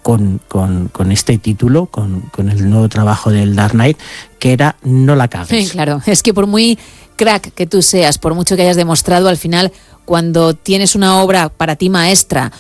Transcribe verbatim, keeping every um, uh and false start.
con, con, con este título, con, con el nuevo trabajo del Dark Knight, que era no la cagues. Claro, es que por muy crack que tú seas, por mucho que hayas demostrado, al final, cuando tienes una obra para ti maestra,